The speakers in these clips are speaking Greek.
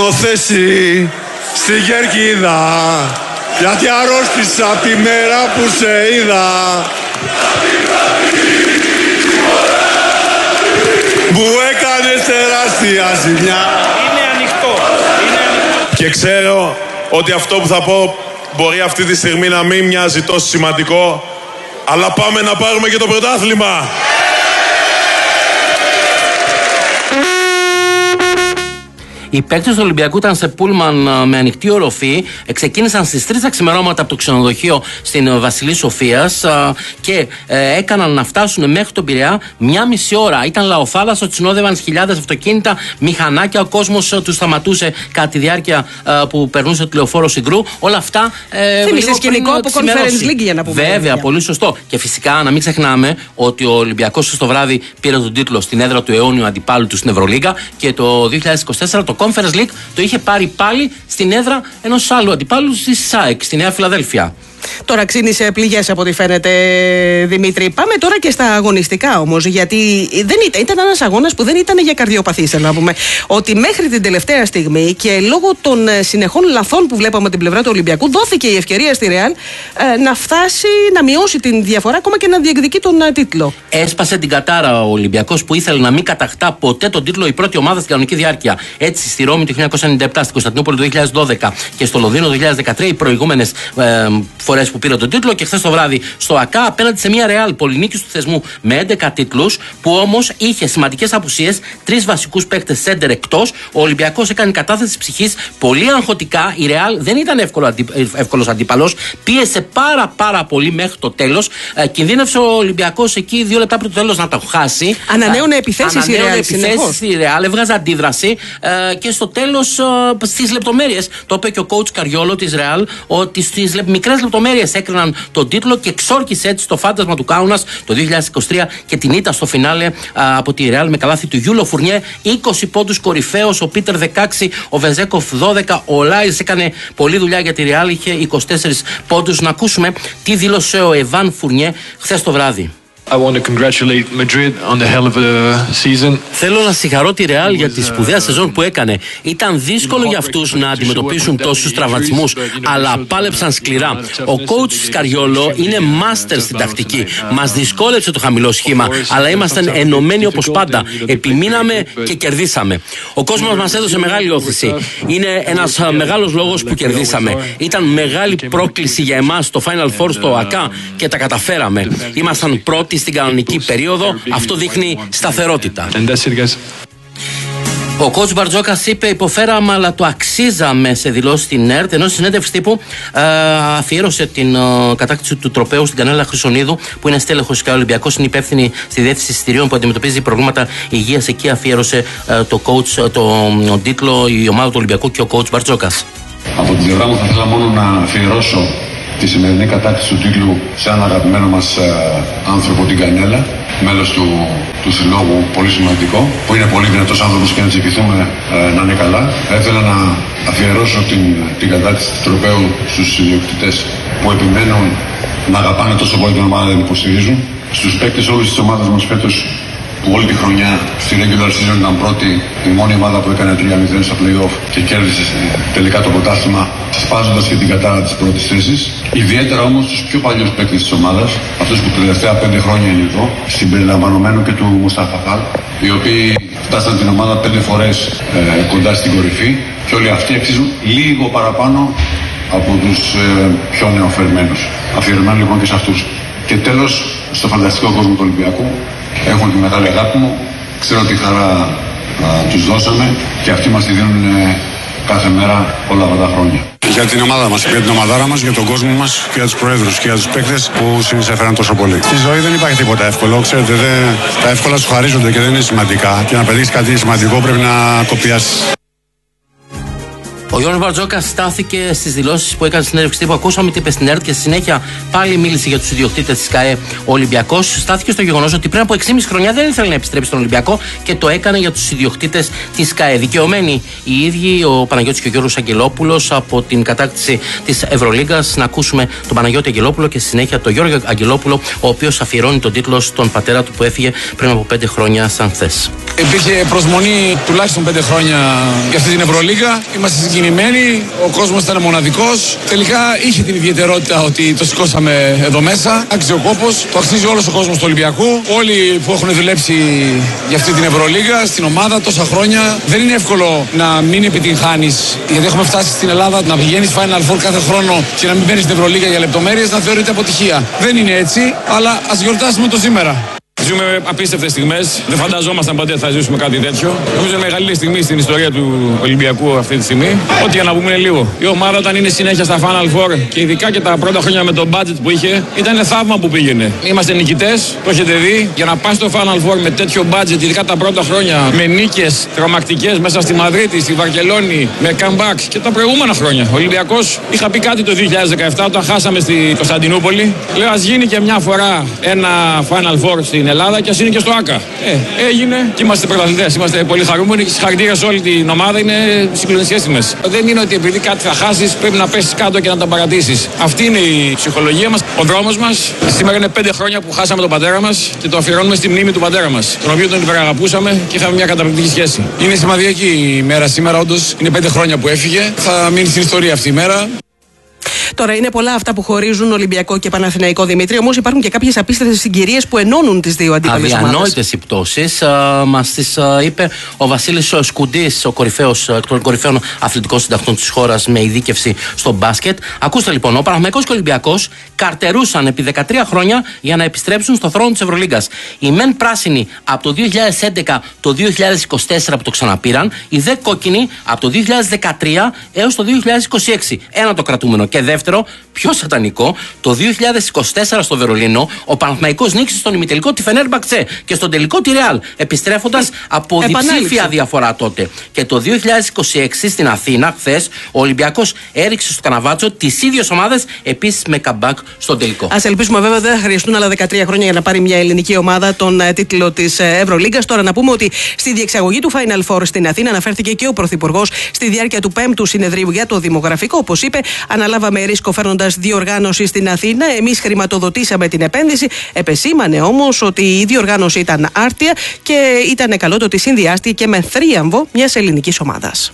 μονοθέση στη Κερκίδα, γιατί αρρώστησα τη μέρα που σε είδα. Μου έκανες τεράστια ζημιά. Είναι ανοιχτό. Και ξέρω ότι αυτό που θα πω μπορεί αυτή τη στιγμή να μην μοιάζει τόσο σημαντικό, αλλά πάμε να πάρουμε και το πρωτάθλημα. Οι παίκτες του Ολυμπιακού ήταν σε πούλμαν με ανοιχτή οροφή. Ξεκίνησαν στις 3 τα ξημερώματα από το ξενοδοχείο στην Βασιλής Σοφίας και έκαναν να φτάσουν μέχρι τον Πειραιά 1,5 ώρα. Ήταν λαοθάλασσα, τους συνόδευαν χιλιάδες αυτοκίνητα, μηχανάκια. Ο κόσμος τους σταματούσε κατά τη διάρκεια που περνούσε το λεωφόρο Συγκρού. Όλα αυτά. Θύμισε σκηνικό από Conference League, για να πούμε. Βέβαια, πολύ σωστό. Και φυσικά να μην ξεχνάμε ότι ο Ολυμπιακός το βράδυ πήρε τον τίτλο στην έδρα του αιώνιου αντιπάλου του στην Ευρωλίγκα και το 2024 το Conference League το είχε πάρει πάλι στην έδρα ενός άλλου αντιπάλου στη ΣΑΕΚ, στη Νέα Φιλαδέλφια. Τώρα ξύνησε πληγές από ό,τι φαίνεται, Δημήτρη. Πάμε τώρα και στα αγωνιστικά όμως, γιατί ήταν ένας αγώνας που δεν ήταν για καρδιοπαθείς, θέλω να πούμε. Ότι μέχρι την τελευταία στιγμή και λόγω των συνεχών λαθών που βλέπαμε την πλευρά του Ολυμπιακού, δόθηκε η ευκαιρία στη Ρεάλ να φτάσει, να μειώσει την διαφορά, ακόμα και να διεκδικεί τον τίτλο. Έσπασε την κατάρα ο Ολυμπιακός που ήθελε να μην κατακτά ποτέ τον τίτλο η πρώτη ομάδα στην κανονική διάρκεια. Έτσι, στη Ρώμη το 1997, στην Κωνσταντινούπολη το 2012 και στο Λονδίνο το 2013, οι προηγούμενες φορές που πήρε τον τίτλο, και χθες το βράδυ στο ΑΚΑ απέναντι σε μια Ρεάλ πολυνίκης του θεσμού με 11 τίτλους, που όμως είχε σημαντικές απουσίες, 3 βασικούς παίκτες σέντερ εκτός. Ο Ολυμπιακός έκανε κατάθεση ψυχής πολύ αγχωτικά. Η Ρεάλ δεν ήταν εύκολος αντίπαλος. Πίεσε πάρα πολύ μέχρι το τέλος. Κινδύνευσε ο Ολυμπιακός εκεί 2 λεπτά πριν το τέλος να το χάσει. Ανανέωνε επιθέσεις η Ρεάλ. Έβγαζε αντίδραση και στο τέλος στις λεπτομέρειες. Το είπε και ο coach Καριόλο της Ρεάλ, ότι στις μικρές λεπτομέρειες έκριναν τον τίτλο και εξόρκησε έτσι το φάντασμα του Κάουνας το 2023 και την ήττα στο φινάλε από τη Ρεάλ με καλάθι του Γιούλο Φουρνιέ. 20 πόντους κορυφαίος, ο Πίτερ 16, ο Βεζέκοφ 12, ο Λάιρς έκανε πολλή δουλειά για τη Ρεάλ, είχε 24 πόντους. Να ακούσουμε τι δήλωσε ο Εβάν Φουρνιέ χθες το βράδυ. I want to congratulate Madrid on the hell of a season. Θέλω να συγχαρώ τη Ρεάλ για τη σπουδαία σεζόν που έκανε. Ήταν δύσκολο για αυτούς να αντιμετωπίσουν τόσους τραυματισμούς, αλλά πάλεψαν σκληρά. Ο coach Σκαριόλο είναι μάστερ στην τακτική. Μας δυσκόλεψε το χαμηλό σχήμα, αλλά ήμασταν ενωμένοι όπως πάντα. Επιμείναμε και κερδίσαμε. Ο κόσμος μας έδωσε μεγάλη όθηση. Είναι ένας μεγάλος λόγος που κερδίσαμε. Ήταν μεγάλη πρόκληση για εμάς το Final Four στο ΑΚΑ και τα καταφέραμε. Ήμασταν πρώτοι στην κανονική περίοδο, αυτό δείχνει σταθερότητα. Ο coach Μπαρτζόκας είπε: υποφέραμε, αλλά το αξίζαμε, σε δηλώσει στην ΕΡΤ. Ενώ στη συνέντευξη τύπου αφιέρωσε την κατάκτηση του τροπαίου στην Κανέλα Χρυσονίδου, που είναι στέλεχος και Ολυμπιακός, είναι υπεύθυνη στη διεύθυνση εισιτηρίων που αντιμετωπίζει προβλήματα υγείας. Εκεί αφιέρωσε το coach, τον τίτλο, η ομάδα του Ολυμπιακού και ο coach Μπαρτζόκας. Από την πλευρά μου θα ήθελα μόνο να αφιερώσω τη σημερινή κατάκτηση του τίτλου σε έναν αγαπημένο μας άνθρωπο, την Κανέλα, μέλος του συλλόγου, πολύ σημαντικό, που είναι πολύ δυνατός άνθρωπος και να της ευχηθούμε να είναι καλά. Θα ήθελα να αφιερώσω την κατάκτηση του τροπαίου στους ιδιοκτητές που επιμένουν να αγαπάνε τόσο πολύ την ομάδα, να την υποστηρίζουν, στους παίκτες όλης της ομάδας μας φέτος, που όλη τη χρονιά στη regular season ήταν πρώτη, η μόνη ομάδα που έκανε 3-0 στα play-off και κέρδισε τελικά το πρωτάθλημα, σπάζοντας και την κατάρα της πρώτης θέσης. Ιδιαίτερα όμως τους πιο παλιούς παίκτες της ομάδας, αυτούς που τα τελευταία 5 χρόνια είναι εδώ, συμπεριλαμβανομένου και του Μουστάφα Χαλ, οι οποίοι φτάσαν την ομάδα 5 φορές κοντά στην κορυφή, και όλοι αυτοί αξίζουν λίγο παραπάνω από τους πιο νεοφερμένους. Αφιερωμένο λοιπόν και σε αυτούς. Και τέλος, στο φανταστικό κόσμο του Ολυμπιακού, έχουν τη μεγάλη αγάπη μου, ξέρω τη χαρά τους δώσαμε και αυτοί μας τη δίνουν κάθε μέρα όλα αυτά τα χρόνια. Για την ομάδα μας, για την ομαδάρα μας, για τον κόσμο μας και για τους προέδρους και για τους παίκτες που συνεισέφεραν τόσο πολύ. Στη ζωή δεν υπάρχει τίποτα εύκολο, ξέρετε, τα εύκολα σου χαρίζονται και δεν είναι σημαντικά. Και να πετύχεις κάτι σημαντικό πρέπει να το πιάσεις. Ο Γιώργος Μπαρτζόκας στάθηκε στις δηλώσεις που έκανε στην συνέντευξη που ακούσαμε ότι είπε στην ΕΡΤ και στη συνέχεια πάλι μίλησε για τους ιδιοκτήτες της ΚΑΕ ο Ολυμπιακός. Στάθηκε στο γεγονός ότι πριν από 6,5 χρονιά δεν ήθελε να επιστρέψει στον Ολυμπιακό και το έκανε για τους ιδιοκτήτες της ΚΑΕ. Δικαιωμένοι οι ίδιοι, ο Παναγιώτης και ο Γιώργος Αγγελόπουλος, από την κατάκτηση της Ευρωλίγκας. Να ακούσουμε τον Παναγιώτη Αγγελόπουλο και στη συνέχεια τον Γιώργο Αγγελόπουλο, ο οποίος αφιερώνει τον τίτλο στον πατέρα του που έφυγε πριν από 5 χρόνια, σαν χθες. Υπήρχε προσμονή τουλάχιστον 5 χρόνια για αυτή την Ευρωλίγα. Είμαστε συγκινημένοι, ο κόσμος ήταν μοναδικός. Τελικά είχε την ιδιαιτερότητα ότι το σηκώσαμε εδώ μέσα. Άξιζε ο κόπος, το αξίζει όλος ο κόσμος του Ολυμπιακού. Όλοι που έχουν δουλέψει για αυτή την Ευρωλίγα, στην ομάδα τόσα χρόνια. Δεν είναι εύκολο να μην επιτυγχάνεις, γιατί έχουμε φτάσει στην Ελλάδα να πηγαίνεις Final Four κάθε χρόνο και να μην μπαίνεις στην Ευρωλίγα για λεπτομέρειες, να θεωρείται αποτυχία. Δεν είναι έτσι, αλλά ας γιορτάσουμε το σήμερα. Ζούμε απίστευτες στιγμές. Δεν φανταζόμασταν ποτέ θα ζήσουμε κάτι τέτοιο. Νομίζω είναι μεγαλύτερη στιγμή στην ιστορία του Ολυμπιακού αυτή τη στιγμή. Ό,τι για να πούμε είναι λίγο. Η ομάδα όταν είναι συνέχεια στα Final Four και ειδικά και τα πρώτα χρόνια με το budget που είχε, ήταν θαύμα που πήγαινε. Είμαστε νικητές, το έχετε δει. Για να πας στο Final Four με τέτοιο budget, ειδικά τα πρώτα χρόνια, με νίκες τρομακτικές μέσα στη Μαδρίτη, στη Βαρκελόνη, με comebacks και τα προηγούμενα χρόνια. Ο Ολυμπιακός, είχα πει κάτι το 2017 όταν χάσαμε στη Κωνσταντινούπολη. Λέω ας γίνει και μια φορά ένα Final Four στην Ελλάδα και ας είναι και στο ΆΚΑ. Έγινε και είμαστε πρωταθλητές. Είμαστε πολύ χαρούμενοι και συγχαρητήρια σε όλη την ομάδα. Είναι συγκλονιστικές στιγμές. Δεν είναι ότι επειδή κάτι θα χάσεις πρέπει να πέσεις κάτω και να τα παρατήσεις. Αυτή είναι η ψυχολογία μας, ο δρόμος μας. Σήμερα είναι 5 χρόνια που χάσαμε τον πατέρα μας και το αφιερώνουμε στη μνήμη του πατέρα μας, τον οποίο τον υπεραγαπούσαμε και είχαμε μια καταπληκτική σχέση. Είναι σημαντική η μέρα σήμερα, όντως. Είναι 5 χρόνια που έφυγε. Θα μείνει στην ιστορία αυτή η μέρα. Τώρα, είναι πολλά αυτά που χωρίζουν Ολυμπιακό και Παναθηναϊκό, Δημήτρη. Όμως υπάρχουν και κάποιες απίστευτες συγκυρίες που ενώνουν τις δύο αντίπαλες ομάδες. Αδιανόητες οι πτώσεις. Μας τις είπε ο Βασίλης Σκουντής, εκ των κορυφαίων αθλητικών συντακτών της χώρας με ειδίκευση στο μπάσκετ. Ακούστε λοιπόν, ο Παναθηναϊκός και ο Ολυμπιακός καρτερούσαν επί 13 χρόνια για να επιστρέψουν στο θρόνο της Ευρωλίγκας. Οι μεν πράσινοι από το 2011 το 2024 που το ξαναπήραν, οι δε κόκκινοι από το 2013 έως το 2026. Ένα το κρατούμενο. Και δεύτερο, πιο σατανικό, το 2024 στο Βερολίνο, ο Παναθηναϊκός νίκησε στον ημιτελικό τη Φενέρμπαχτσε και στον τελικό τη Ρεάλ, επιστρέφοντας από διψήφια διαφορά τότε. Και το 2026 στην Αθήνα, χθες, ο Ολυμπιακός έριξε στο καναβάτσο τις ίδιες ομάδες, επίσης με comeback στον τελικό. Ας ελπίσουμε βέβαια δεν θα χρειαστούν άλλα 13 χρόνια για να πάρει μια ελληνική ομάδα τον τίτλο της Ευρωλίγκας. Τώρα να πούμε ότι στη διεξαγωγή του Final Four στην Αθήνα αναφέρθηκε και ο Πρωθυπουργός στη διάρκεια του 5ου συνεδρίου για το δημογραφικό. Όπως είπε, αναλάβαμε ρίσκο φέρνοντας διοργάνωση στην Αθήνα. Εμείς χρηματοδοτήσαμε την επένδυση. Επεσήμανε όμως ότι η διοργάνωση ήταν άρτια και ήταν καλό το ότι συνδυάστηκε με θρίαμβο μιας ελληνικής ομάδας.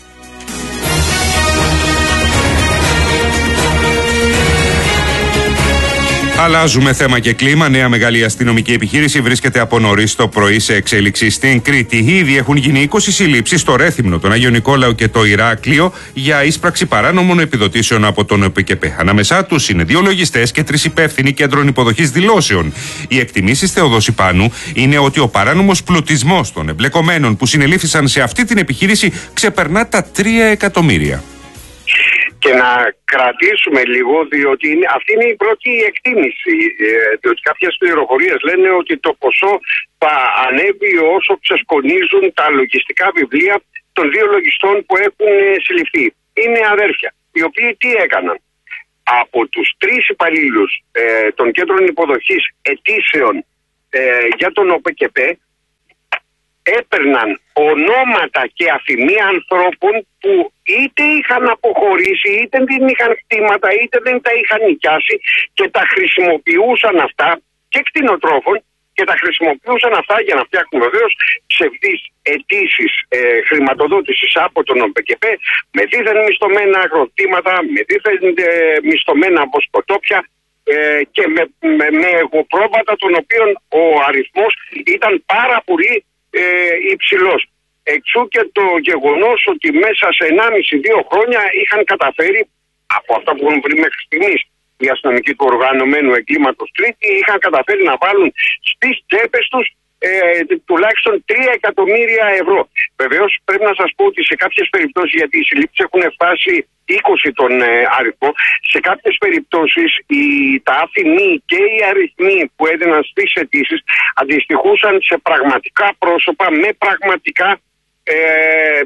Αλλάζουμε θέμα και κλίμα. Νέα μεγάλη αστυνομική επιχείρηση βρίσκεται από νωρίς το πρωί σε εξέλιξη στην Κρήτη. Ήδη έχουν γίνει 20 συλλήψεις στο Ρέθυμνο, τον Άγιο Νικόλαο και το Ηράκλειο για ίσπραξη παράνομων επιδοτήσεων από τον ΟΠΚΠ. Ανάμεσά τους είναι 2 λογιστές και 3 υπεύθυνοι κέντρων υποδοχής δηλώσεων. Οι εκτιμήσεις Θεοδόση Πάνου είναι ότι ο παράνομος πλουτισμός των εμπλεκομένων που συνελήφθησαν σε αυτή την επιχείρηση ξεπερνά τα 3 εκατομμύρια. Και να κρατήσουμε λίγο, διότι αυτή είναι η πρώτη εκτίμηση. Διότι κάποιες πληροφορίες λένε ότι το ποσό θα ανέβει όσο ξεσκονίζουν τα λογιστικά βιβλία των 2 λογιστών που έχουν συλληφθεί. Είναι αδέρφια, οι οποίοι τι έκαναν? Από τους 3 υπαλλήλους των κέντρων υποδοχής αιτήσεων για τον ΟΠΚΠ έπαιρναν ονόματα και αφημία ανθρώπων που είτε είχαν αποχωρήσει, είτε δεν είχαν κτήματα, είτε δεν τα είχαν νοικιάσει και τα χρησιμοποιούσαν αυτά, και κτηνοτρόφων, και τα χρησιμοποιούσαν αυτά για να φτιάχνουν βεβαίως ψευδείς αιτήσεις χρηματοδότησης από τον ΟΠΚΠ με δίθεν μισθωμένα αγροκτήματα, με δίθεν μισθωμένα βοσκοτόπια και με εγωπρόβατα των οποίων ο αριθμός ήταν πάρα πολύ υψηλός. Εξού και το γεγονός ότι μέσα σε 1,5-2 χρόνια είχαν καταφέρει, από αυτά που έχουν βρει μέχρι στιγμής οι αστυνομικοί του οργανωμένου εγκλήματος Κρήτη, είχαν καταφέρει να βάλουν στις τσέπες τους τουλάχιστον 3 εκατομμύρια ευρώ. Βεβαίως πρέπει να σας πω ότι σε κάποιες περιπτώσεις, γιατί οι συλλήψεις έχουν φτάσει 20 τον αριθμό, σε κάποιες περιπτώσεις τα άφημοι και οι αριθμοί που έδιναν στις αιτήσεις αντιστοιχούσαν σε πραγματικά πρόσωπα με πραγματικά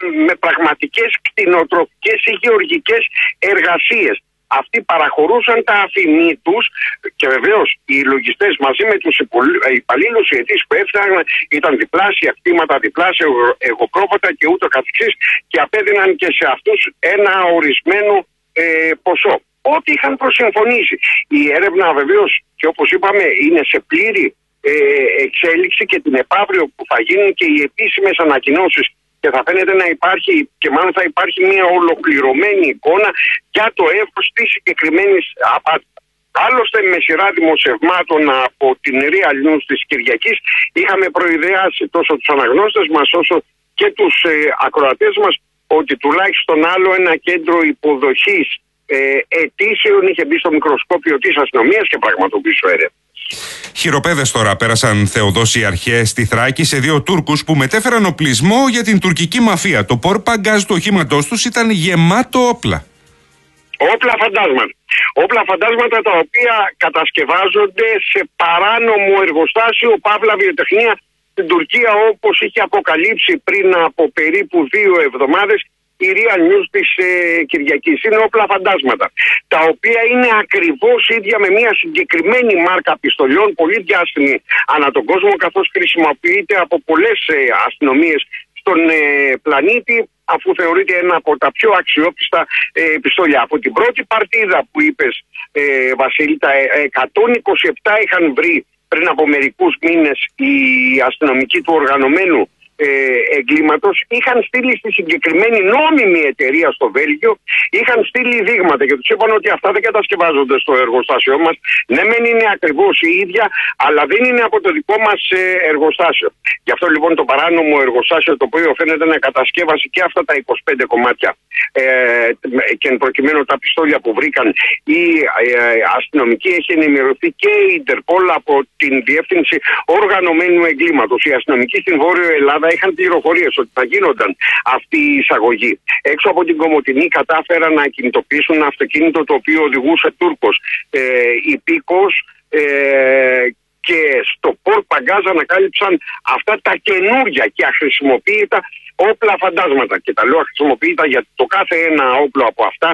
με πραγματικές κτηνοτροφικές ή γεωργικές εργασίες. Αυτοί παραχωρούσαν τα αφημί τους και βεβαίως οι λογιστές μαζί με τους υπαλλήλους ιετής που έφταναν ήταν διπλάσια κτήματα, διπλάσια εγωπρόβατα και ούτω καθεξής και απέδιναν και σε αυτούς ένα ορισμένο ποσό. Ό,τι είχαν προσυμφωνήσει. Η έρευνα βεβαίως και όπως είπαμε είναι σε πλήρη εξέλιξη και την επαύριο που θα γίνουν και οι επίσημες ανακοινώσεις και θα φαίνεται να υπάρχει και μάλλον θα υπάρχει μια ολοκληρωμένη εικόνα για το εύρος της συγκεκριμένης απάτης. Άλλωστε με σειρά δημοσιευμάτων από την Real News της Κυριακής είχαμε προειδεάσει τόσο τους αναγνώστες μας όσο και τους ακροατές μας ότι τουλάχιστον άλλο ένα κέντρο υποδοχής αιτήσεων είχε μπει στο μικροσκόπιο της αστυνομίας και πραγματοποιήσει έρευνα. Χειροπέδες τώρα πέρασαν, Θεοδόση, αρχές στη Θράκη σε 2 Τούρκους που μετέφεραν οπλισμό για την τουρκική μαφία. Το πορπαγκάζ του οχήματός τους ήταν γεμάτο όπλα. Όπλα φαντάσματα τα οποία κατασκευάζονται σε παράνομο εργοστάσιο παύλα βιοτεχνία στην Τουρκία, όπως είχε αποκαλύψει πριν από περίπου 2 εβδομάδες η Real News της Κυριακής. Είναι όπλα φαντάσματα, τα οποία είναι ακριβώς ίδια με μια συγκεκριμένη μάρκα πιστολιών, πολύ διάσημη ανά τον κόσμο, καθώς χρησιμοποιείται από πολλές αστυνομίες στον πλανήτη, αφού θεωρείται ένα από τα πιο αξιόπιστα πιστόλια. Από την πρώτη παρτίδα που είπες, Βασίλη, τα 127 είχαν βρει πριν από μερικούς μήνες οι αστυνομικοί του οργανωμένου εγκλήματος, είχαν στείλει στη συγκεκριμένη νόμιμη εταιρεία στο Βέλγιο, είχαν στείλει δείγματα και τους είπαν ότι αυτά δεν κατασκευάζονται στο εργοστάσιο μας. Ναι, μεν είναι ακριβώς η ίδια, αλλά δεν είναι από το δικό μας εργοστάσιο. Γι' αυτό λοιπόν το παράνομο εργοστάσιο, το οποίο φαίνεται να κατασκεύασε και αυτά τα 25 κομμάτια και εν προκειμένου τα πιστόλια που βρήκαν οι αστυνομικοί, έχει ενημερωθεί και η Ιντερπόλ από την Διεύθυνση Οργανωμένου Εγκλήματος. Οι αστυνομικοί στην Βόρειο Ελλάδα είχαν πληροφορίες ότι θα γίνονταν αυτή η εισαγωγή. Έξω από την Κομοτηνή κατάφεραν να κινητοποιήσουν ένα αυτοκίνητο το οποίο οδηγούσε Τούρκος υπήκος και στο πορπαγκάζ ανακάλυψαν αυτά τα καινούργια και αχρησιμοποιητά όπλα φαντάσματα. Και τα λέω αχρησιμοποιητά γιατί το κάθε ένα όπλο από αυτά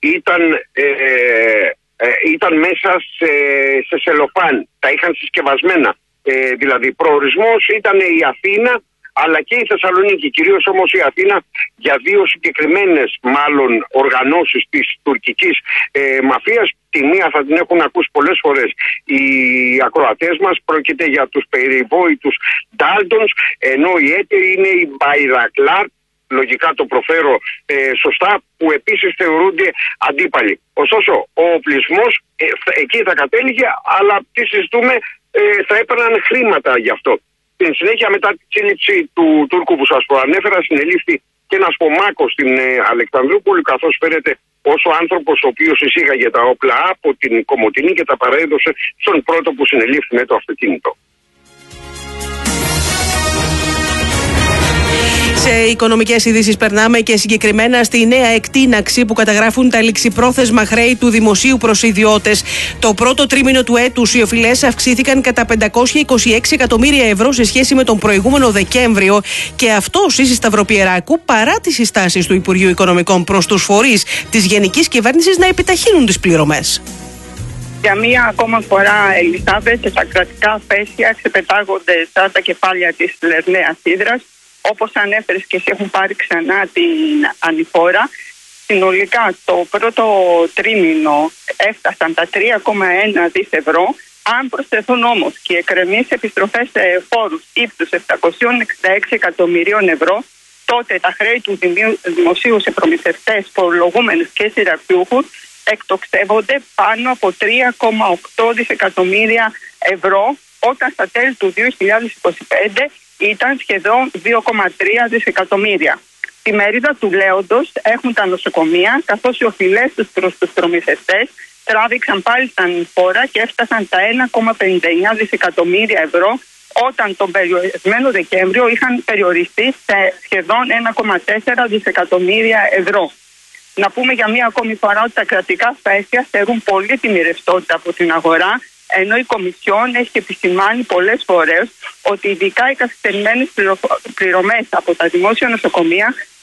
ήταν μέσα σε σελοφάν. Τα είχαν συσκευασμένα. Δηλαδή προορισμός ήταν η Αθήνα αλλά και η Θεσσαλονίκη, κυρίως όμως η Αθήνα, για 2 συγκεκριμένες μάλλον οργανώσεις της τουρκικής μαφίας. Τη μία θα την έχουν ακούσει πολλές φορές οι ακροατές μας, πρόκειται για τους περιβόητους Ντάλτονς, ενώ η έτερη είναι η Μπαϊρακλάρ, λογικά το προφέρω σωστά, που επίσης θεωρούνται αντίπαλοι. Ωστόσο, ο οπλισμός εκεί θα κατέληγε, αλλά τι συζητούμε, θα έπαιρναν χρήματα γι' αυτό. Στην συνέχεια, μετά τη σύλληψη του Τούρκου που σας προανέφερα, συνελήφθη και ένας Πομάκος στην Αλεξανδρούπολη, καθώς φέρεται ως ο άνθρωπος ο οποίος εισήγαγε τα όπλα από την Κομοτηνή και τα παρέδωσε στον πρώτο που συνελήφθη με το αυτοκίνητο. Σε οικονομικές ειδήσεις περνάμε και συγκεκριμένα στη νέα εκτείναξη που καταγράφουν τα ληξιπρόθεσμα χρέη του δημοσίου προς ιδιώτες. Το πρώτο τρίμηνο του έτους οι οφειλές αυξήθηκαν κατά 526 εκατομμύρια ευρώ σε σχέση με τον προηγούμενο Δεκέμβριο και αυτό ίσως Σταυροπιεράκου παρά τις συστάσεις του Υπουργείου Οικονομικών προς τους φορείς της Γενικής Κυβέρνησης να επιταχύνουν τις πληρωμές. Για μία ακόμα φορά, Ελισάβετ, στα κρατικά αφέσια ξεπετάγονται τα κεφάλια της Λερναίας Ύδρας. Όπως ανέφερες και εσύ, έχουν πάρει ξανά την ανηφόρα. Συνολικά το πρώτο τρίμηνο έφτασαν τα 3,1 δις ευρώ. Αν προσθεθούν όμως και οι εκκρεμείς επιστροφές σε φόρους ύψους 766 εκατομμυρίων ευρώ, τότε τα χρέη του δημοσίου σε προμηθευτές, φορολογούμενους και συνταξιούχους εκτοξεύονται πάνω από 3,8 δισεκατομμύρια ευρώ, όταν στα τέλη του 2025 ήταν σχεδόν 2,3 δισεκατομμύρια. Τη μερίδα του λέοντος έχουν τα νοσοκομεία, καθώς οι οφειλές τους προς τους προμηθευτές τράβηξαν πάλι στα ανηφόρα και έφτασαν τα 1,59 δισεκατομμύρια ευρώ, όταν τον περιορισμένο Δεκέμβριο είχαν περιοριστεί σε σχεδόν 1,4 δισεκατομμύρια ευρώ. Να πούμε για μία ακόμη φορά ότι τα κρατικά αφέσια στερούν πολύτιμη ρευστότητα από την αγορά, ενώ η Κομισιόν έχει επισημάνει πολλές φορές ότι ειδικά οι καθυστερημένες πληρωμές από τα δημόσια νοσοκομεία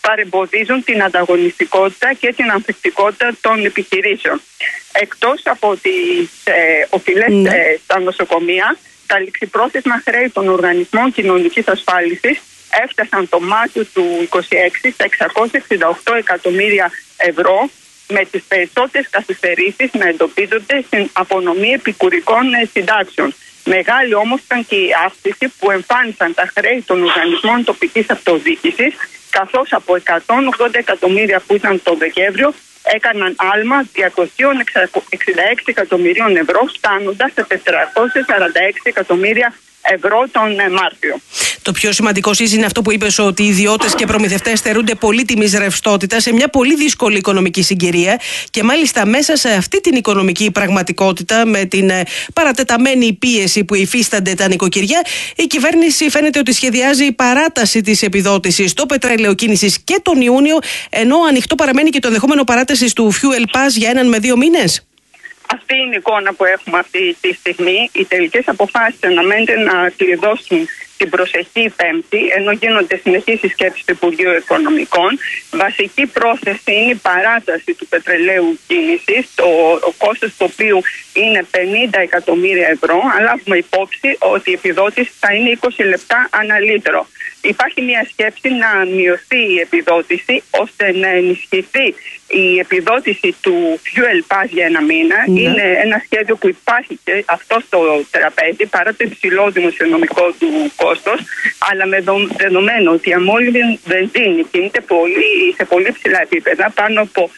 παρεμποδίζουν την ανταγωνιστικότητα και την ανθεκτικότητα των επιχειρήσεων. Εκτός από τις οφειλές στα νοσοκομεία, τα ληξιπρόθεσμα χρέη των οργανισμών κοινωνικής ασφάλισης έφτασαν το Μάρτιο του 2026 στα 668 εκατομμύρια ευρώ, με τις περισσότερες καθυστερήσεις να εντοπίζονται στην απονομή επικουρικών συντάξεων. Μεγάλη όμως ήταν και η αύξηση που εμφάνισαν τα χρέη των οργανισμών τοπικής αυτοδιοίκησης, καθώς από 180 εκατομμύρια που ήταν το Δεκέμβριο έκαναν άλμα 266 εκατομμυρίων ευρώ, φτάνοντας σε 446 εκατομμύρια ευρώ τον Μάρτιο. Το πιο σημαντικό είναι αυτό που είπες, ότι οι ιδιώτες και προμηθευτές στερούνται πολύτιμης ρευστότητας σε μια πολύ δύσκολη οικονομική συγκυρία, και μάλιστα μέσα σε αυτή την οικονομική πραγματικότητα, με την παρατεταμένη πίεση που υφίστανται τα νοικοκυριά, η κυβέρνηση φαίνεται ότι σχεδιάζει παράταση της επιδότησης στο πετρέλαιο κίνησης και τον Ιούνιο, ενώ ανοιχτό παραμένει και το ενδεχόμενο παράτασης του Fuel Pass για 1 με 2 μήνες. Αυτή είναι η εικόνα που έχουμε αυτή τη στιγμή. Οι τελικές αποφάσεις αναμένεται να κλειδώσουν την προσεχή Πέμπτη, ενώ γίνονται συνεχείς συσκέψεις του Υπουργείου Οικονομικών. Βασική πρόθεση είναι η παράταση του πετρελαίου κίνησης, ο κόστος του οποίου είναι 50 εκατομμύρια ευρώ, αλλά λάβουμε υπόψη ότι η επιδότηση θα είναι 20 λεπτά ανά λίτρο. Υπάρχει μια σκέψη να μειωθεί η επιδότηση, ώστε να ενισχυθεί η επιδότηση του Fuel Pass για 1 μήνα. Είναι ένα σχέδιο που υπάρχει και αυτό στο τραπέζι, παρά το υψηλό δημοσιονομικό του κόστος, αλλά με δεδομένο ότι η αμόλυβη βενζίνη κινείται σε πολύ ψηλά επίπεδα, πάνω από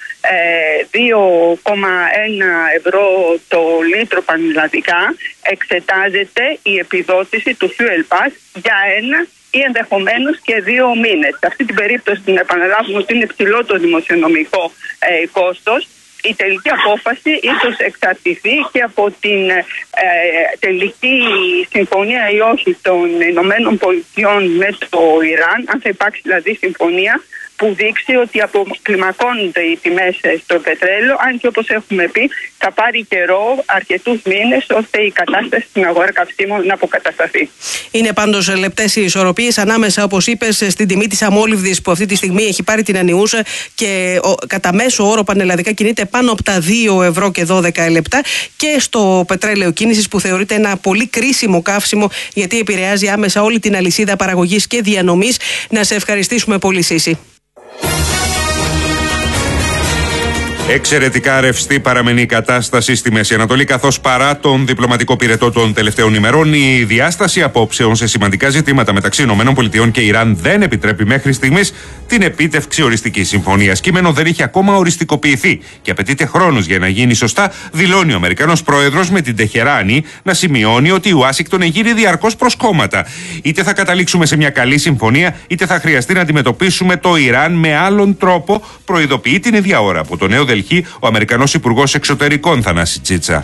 2,1 ευρώ το λίτρο πανελλαδικά, εξετάζεται η επιδότηση του Fuel Pass για 1 ή ενδεχομένως και 2 μήνες. Σε αυτή την περίπτωση, να επαναλάβουμε ότι είναι ψηλό το δημοσιονομικό κόστος, η τελική απόφαση ίσως εξαρτηθεί και από την τελική συμφωνία ή όχι των Ηνωμένων Πολιτειών με το Ιράν, αν θα υπάρξει δηλαδή συμφωνία που δείξει ότι αποκλιμακώνονται οι τιμές στο πετρέλαιο, αν και όπως έχουμε πει θα πάρει καιρό, αρκετούς μήνες, ώστε η κατάσταση στην αγορά καυσίμων να αποκατασταθεί. Είναι πάντως λεπτές οι ισορροπίες ανάμεσα, όπως είπες, στην τιμή της αμόλυβδης που αυτή τη στιγμή έχει πάρει την ανιούσα και κατά μέσο όρο πανελλαδικά κινείται πάνω από τα 2 ευρώ και 12 λεπτά, και στο πετρέλαιο κίνησης που θεωρείται ένα πολύ κρίσιμο καύσιμο, γιατί επηρεάζει άμεσα όλη την αλυσίδα παραγωγής και διανομής. Να σε ευχαριστήσουμε πολύ, Σύση. Εξαιρετικά ρευστή παραμένει η κατάσταση στη Μέση Ανατολή, καθώς παρά τον διπλωματικό πυρετό των τελευταίων ημερών, η διάσταση απόψεων σε σημαντικά ζητήματα μεταξύ ΗΠΑ και Ιράν δεν επιτρέπει μέχρι στιγμής την επίτευξη οριστικής συμφωνίας. Κείμενο δεν έχει ακόμα οριστικοποιηθεί και απαιτείται χρόνος για να γίνει σωστά, δηλώνει ο Αμερικανός πρόεδρος, με την Τεχεράνη να σημειώνει ότι η Ουάσιγκτον εγείρει διαρκώς προς κόμματα. Είτε θα καταλήξουμε σε μια καλή συμφωνία, είτε θα χρειαστεί να αντιμετωπίσουμε το Ιράν με άλλον τρόπο, προειδοποιεί την ίδια ώρα από το Νέο Δελχή ο Αμερικανός Υπουργός Εξωτερικών Θανάση Τσίτσα.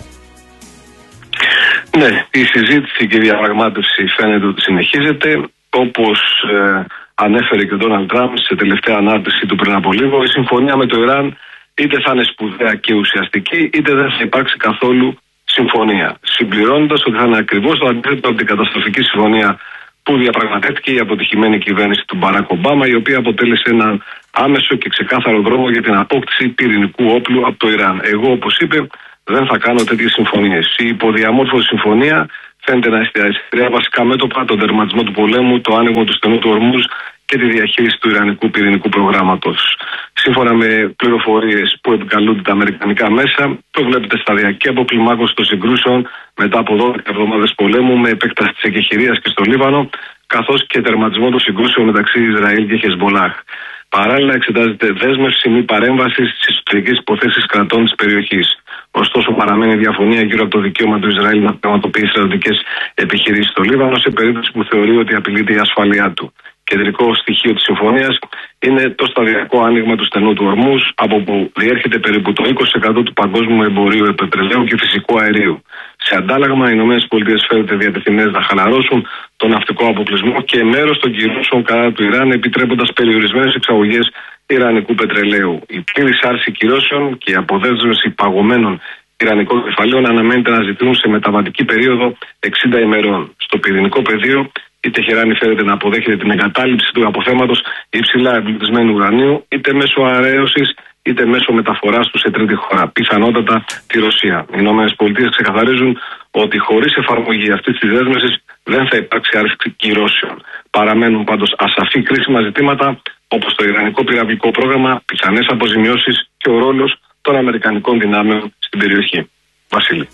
Ναι, η συζήτηση και η διαπραγμάτευση φαίνεται ότι συνεχίζεται. Όπως ανέφερε και ο Ντόναλντ Τραμπ σε τελευταία ανάρτηση του πριν από λίγο, η συμφωνία με το Ιράν είτε θα είναι σπουδαία και ουσιαστική, είτε δεν θα υπάρξει καθόλου συμφωνία. Συμπληρώνοντας ότι θα είναι ακριβώς το αντίθετο από την καταστροφική συμφωνία που διαπραγματεύτηκε η αποτυχημένη κυβέρνηση του Μπαράκ Ομπάμα, η οποία αποτέλεσε έναν άμεσο και ξεκάθαρο δρόμο για την απόκτηση πυρηνικού όπλου από το Ιράν. Εγώ, όπως είπε, δεν θα κάνω τέτοιες συμφωνίες. Η υποδιαμόρφωση συμφωνία φαίνεται να εστιάζει σε 3 βασικά μέτωπα: τον τερματισμό του πολέμου, το άνοιγμα του στενού του Ορμούζ και τη διαχείριση του Ιρανικού πυρηνικού προγράμματος. Σύμφωνα με πληροφορίες που επικαλούνται τα αμερικανικά μέσα, προβλέπεται σταδιακή αποκλιμάκωση των συγκρούσεων μετά από 12 εβδομάδες πολέμου, με επέκταση της εκεχηρίας και στο Λίβανο, καθώς και τερματισμό των συγκρούσεων μεταξύ Ισραήλ και Χεσμολάχ. Παράλληλα, εξετάζεται δέσμευση μη παρέμβαση στις εσωτερικές υποθέσεις κρατών της περιοχής. Ωστόσο, παραμένει διαφωνία γύρω από το δικαίωμα του Ισραήλ να πραγματοποιήσει στρατιωτικές επιχειρήσεις στο Λίβανο, σε περίπτωση που θεωρεί ότι απειλείται η ασφάλειά του. Κεντρικό στοιχείο της συμφωνίας είναι το σταδιακό άνοιγμα του στενού του Ορμούζ, από που διέρχεται περίπου το 20% του παγκόσμιου εμπορίου πετρελαίου και φυσικού αερίου. Σε αντάλλαγμα, οι ΗΠΑ φαίνονται διατεθειμένες να χαλαρώσουν τον ναυτικό αποκλεισμό και μέρος των κυρώσεων κατά του Ιράν, επιτρέποντας περιορισμένες εξαγωγές ιρανικού πετρελαίου. Η πλήρης άρση κυρώσεων και η αποδέσμευση παγωμένων ιρανικών κεφαλαίων αναμένεται να ζητούν σε μεταβατική περίοδο 60 ημερών. Στο πυρηνικό πεδίο, η Τεχεράνη φέρεται να αποδέχεται την εγκατάλειψη του αποθέματος υψηλά εμπλουτισμένου ουρανίου, είτε μέσω αραίωσης είτε μέσω μεταφοράς του σε τρίτη χώρα, πιθανότατα τη Ρωσία. Οι ΗΠΑ ξεκαθαρίζουν ότι χωρίς εφαρμογή αυτής της δέσμευσης δεν θα υπάρξει άσκηση κυρώσεων. Παραμένουν πάντως ασαφή κρίσιμα ζητήματα όπως το ιρανικό πυραυλικό πρόγραμμα, πιθανές αποζημιώσεις και ο ρόλος των αμερικανικών δυνάμεων στην περιοχή. Βασίλη.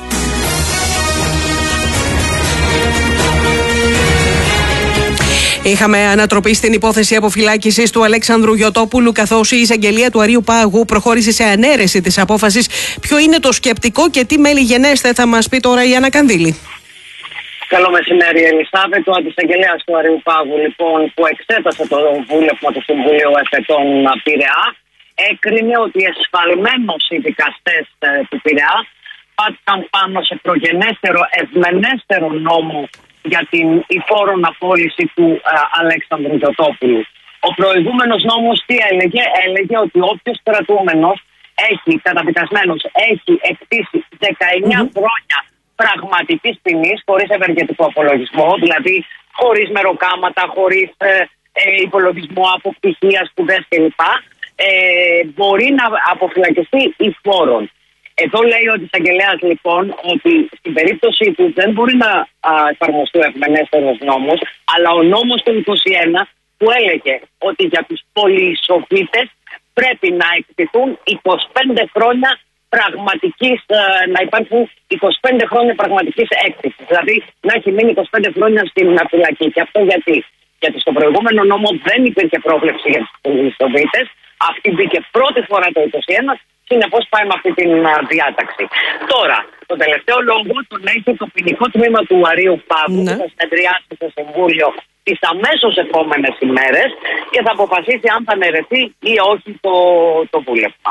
Είχαμε ανατροπή στην υπόθεση αποφυλάκησης του Αλέξανδρου Γιωτόπουλου, καθώς η εισαγγελία του Αρείου Πάγου προχώρησε σε ανέρεση της απόφασης. Ποιο είναι το σκεπτικό και τι μέλη γενέστε, θα μας πει τώρα η Άννα Κανδύλη. Καλό μεσημέρι, Ελισάβετ. Ο αντισαγγελέας του Αρείου Πάγου, λοιπόν, που εξέτασε το βούλευμα του Συμβουλίου Εφετών Πειραιά, έκρινε ότι εσφαλμένως οι δικαστές του Πειραιά πάτησαν πάνω σε προγενέστερο, ευμενέστερο νόμο για την υφόρον απόλυση του Αλέξανδρου Γιωτόπουλου. Ο προηγούμενος νόμος τι έλεγε? Έλεγε ότι όποιος κρατούμενος καταδικασμένος έχει εκτίσει 19 χρόνια πραγματικής ποινής χωρίς ευεργετικό απολογισμό, δηλαδή χωρίς μεροκάματα, χωρίς υπολογισμό από πτυχία, σπουδές κλπ. Μπορεί να αποφυλακιστεί υφόρον. Εδώ λέει ο εισαγγελέας, λοιπόν, ότι στην περίπτωση του δεν μπορεί να εφαρμοστεί ο ευμενέστερος νόμος, αλλά ο νόμος του 21 που έλεγε ότι για τους πολυεισοφίτες πρέπει να εκτεθούν 25 χρόνια πραγματικής, να υπάρχουν 25 χρόνια πραγματικής έκθεσης. Δηλαδή να έχει μείνει 25 χρόνια στην φυλακή. Και αυτό γιατί στο προηγούμενο νόμο δεν υπήρχε πρόβλεψη για τους πολυεισοφίτες. Αυτή μπήκε πρώτη φορά το 21. Συνεπώς πάει με αυτή την διάταξη. Τώρα, τον τελευταίο λόγο τον έχει το ποινικό τμήμα του Αρείου Πάγου, που θα συνεδριάσει στο Συμβούλιο τις αμέσως επόμενες ημέρες και θα αποφασίσει αν θα αναιρεθεί ή όχι το βούλευμα.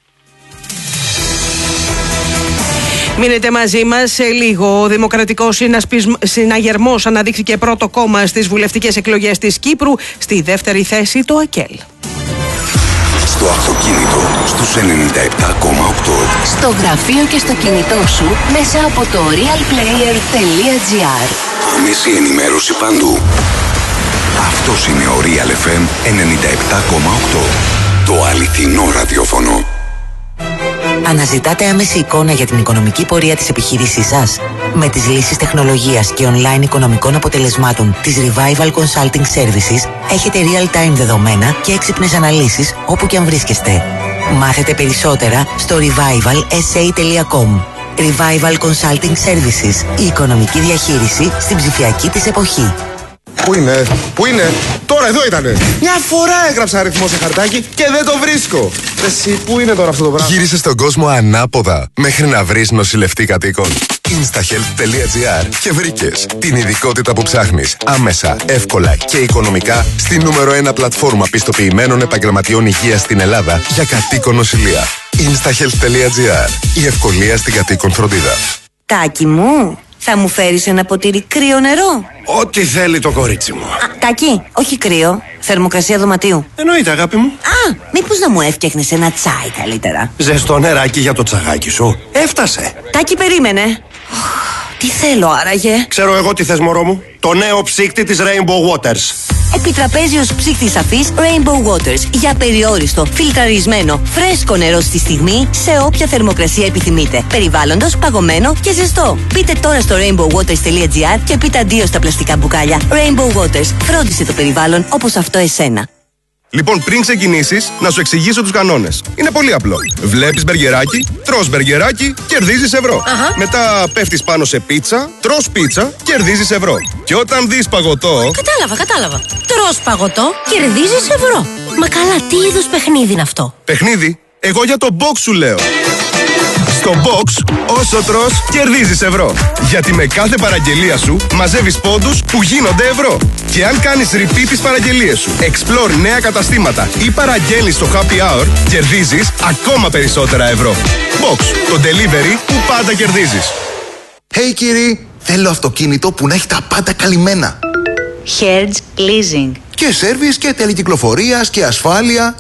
Μείνετε μαζί μας σε λίγο. Ο Δημοκρατικός Συναγερμός αναδείχθηκε πρώτο κόμμα στις βουλευτικές εκλογές της Κύπρου. Στη δεύτερη θέση το ΑΚΕΛ. Στο αυτοκίνητο στους 97,8. Στο γραφείο και στο κινητό σου μέσα από το realplayer.gr. Άμεση ενημέρωση παντού. Αυτός είναι ο Real FM 97,8. Το αληθινό ραδιόφωνο. Αναζητάτε άμεση εικόνα για την οικονομική πορεία της επιχείρησής σας? Με τις λύσεις τεχνολογίας και online οικονομικών αποτελεσμάτων της Revival Consulting Services έχετε real-time δεδομένα και έξυπνες αναλύσεις όπου και αν βρίσκεστε. Μάθετε περισσότερα στο revivalsa.com. Revival Consulting Services. Η οικονομική διαχείριση στην ψηφιακή της εποχή. Πού είναι, τώρα εδώ ήτανε. Μια φορά έγραψα αριθμό σε χαρτάκι και δεν το βρίσκω. Εσύ, πού είναι τώρα αυτό το πράγμα? Γύρισε στον κόσμο ανάποδα μέχρι να βρεις νοσηλευτή κατοίκων. Instahealth.gr και βρήκες την ειδικότητα που ψάχνεις άμεσα, εύκολα και οικονομικά στη νούμερο 1 πλατφόρμα πιστοποιημένων επαγγελματιών υγείας στην Ελλάδα για κατοίκον νοσηλεία. Instahealth.gr. Η ευκολία στην κατοίκον φροντίδα. Τάκη μου, θα μου φέρεις ένα ποτήρι κρύο νερό? Ό,τι θέλει το κορίτσι μου. Τάκη, όχι κρύο. Θερμοκρασία δωματίου. Εννοείται, αγάπη μου. Μήπως να μου έφτιαχνες ένα τσάι καλύτερα? Ζεστό νεράκι για το τσαγάκι σου. Έφτασε. Τάκη, περίμενε. Τι θέλω άραγε? Ξέρω εγώ τι θες, μωρό μου. Το νέο ψύκτη της Rainbow Waters. Επιτραπέζιος ψύκτης αφής Rainbow Waters. Για περιόριστο, φιλτραρισμένο, φρέσκο νερό στη στιγμή, σε όποια θερμοκρασία επιθυμείτε. Περιβάλλοντος, παγωμένο και ζεστό. Μπείτε τώρα στο rainbowwaters.gr και πείτε αντίο στα πλαστικά μπουκάλια. Rainbow Waters. Φρόντισε το περιβάλλον όπως αυτό εσένα. Λοιπόν, πριν ξεκινήσεις, να σου εξηγήσω τους κανόνες. Είναι πολύ απλό. Βλέπεις μπεργκεράκι, τρως μπεργκεράκι, κερδίζεις ευρώ. Μετά πέφτεις πάνω σε πίτσα, τρως πίτσα, κερδίζεις ευρώ. Και όταν δεις παγωτό... Κατάλαβα. Τρως παγωτό, κερδίζεις ευρώ. Μα καλά, τι είδους παιχνίδι είναι αυτό? Παιχνίδι? Εγώ για το box σου λέω. Στο box, όσο τρως, κερδίζεις ευρώ. Γιατί με κάθε παραγγελία σου μαζεύεις πόντους που γίνονται ευρώ. Και αν κάνεις repeat τις παραγγελίες σου, explore νέα καταστήματα ή παραγγέλνεις στο happy hour, κερδίζεις ακόμα περισσότερα ευρώ. Box, το delivery που πάντα κερδίζεις. Hey κύριοι, θέλω αυτοκίνητο που να έχει τα πάντα καλυμμένα. Hertz Leasing. Και σέρβις και τελεκυκλοφορίας και ασφάλεια.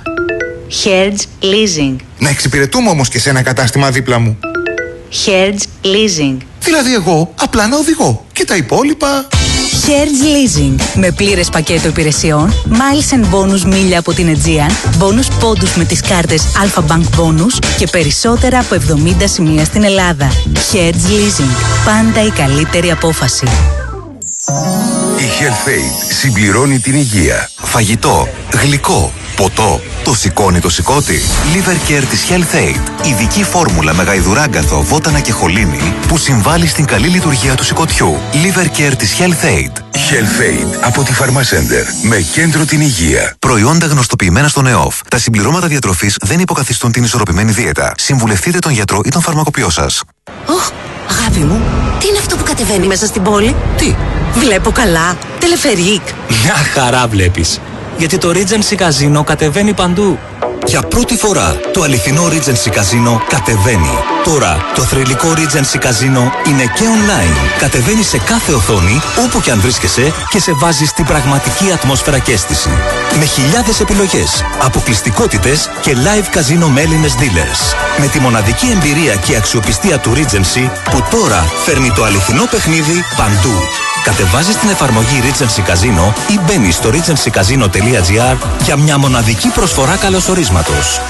Hertz Leasing. Να εξυπηρετούμε όμως και σε ένα κατάστημα δίπλα μου. Hertz Leasing. Δηλαδή εγώ απλά να οδηγώ και τα υπόλοιπα... Hertz Leasing. Με πλήρες πακέτο υπηρεσιών, miles and bonus μίλια από την Aegean, bonus πόντους με τις κάρτες Alpha Bank Bonus και περισσότερα από 70 σημεία στην Ελλάδα. Hertz Leasing. Πάντα η καλύτερη απόφαση. Η Health-Ade συμπληρώνει την υγεία. Φαγητό, γλυκό, ποτό. Το σηκώνει το σηκώτη. Liver Care της Health-Ade. Ειδική φόρμουλα με γαϊδουράγκαθο, βότανα και χολίνη που συμβάλλει στην καλή λειτουργία του σηκωτιού. Liver Care της Health-Ade. Health-Ade από τη Pharmacenter. Με κέντρο την υγεία. Προϊόντα γνωστοποιημένα στον ΕΟΦ. Τα συμπληρώματα διατροφής δεν υποκαθιστούν την ισορροπημένη δίαιτα. Συμβουλευτείτε τον γιατρό ή τον φαρμακοποιό σας. Αγάπη μου, τι είναι αυτό που κατεβαίνει μέσα στην πόλη? Τι? Βλέπω καλά. Τελεφερίκ. Μια χαρά βλέπεις. Γιατί το Regency Casino κατεβαίνει παντού. Για πρώτη φορά το αληθινό Regency Casino κατεβαίνει. Τώρα το θρυλικό Regency Casino είναι και online. Κατεβαίνει σε κάθε οθόνη, όπου και αν βρίσκεσαι, και σε βάζει στην πραγματική ατμόσφαιρα και αίσθηση. Με χιλιάδες επιλογές, αποκλειστικότητες και live casino με Έλληνες dealers. Με τη μοναδική εμπειρία και αξιοπιστία του Regency που τώρα φέρνει το αληθινό παιχνίδι παντού. Κατεβάζεις την εφαρμογή Regency Casino ή μπαίνεις στο regencycasino.gr για μια μοναδική προσφορά καλωσορίσματος.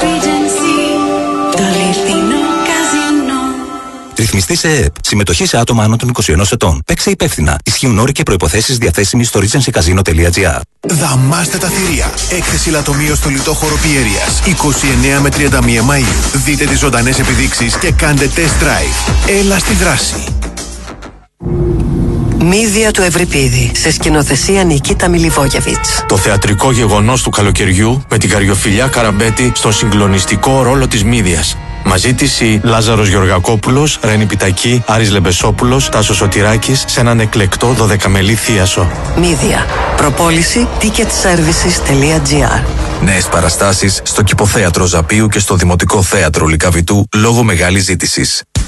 Το αληθινό καζίνο. Ρυθμιστή σε ΕΕΠ. Συμμετοχή σε άτομα άνω των 21 ετών. Παίξε υπεύθυνα. Ισχύουν όροι και προϋποθέσεις διαθέσιμοι στο regencycasino.gr. Δαμάστε τα θηρία. Έκθεση λατομείο στο λιτόχωρο Πιέρειας. 29 με 31 Μαΐου. Δείτε τις ζωντανές επιδείξεις και κάντε test drive. Έλα στη δράση. Μύδια του Ευρυπίδη, σε σκηνοθεσία Νικίτα Μιλιβόγεβιτς. Το θεατρικό γεγονός του καλοκαιριού με την Καριοφιλιά Καραμπέτη στον συγκλονιστικό ρόλο της Μύδιας. Μαζί της η Λάζαρος Γεωργακόπουλος, Ρένη Πιτακή, Άρης Λεμπεσόπουλος, Τάσος Σωτηράκης σε έναν εκλεκτό 12μελή θίασο. Μύδια. Προπόληση ticketservices.gr. Νέες παραστάσεις στο Κηποθέατρο Ζαπίου και στο Δημοτικό Θέατρο Λυκαβητού λόγω μεγάλης ζήτησης.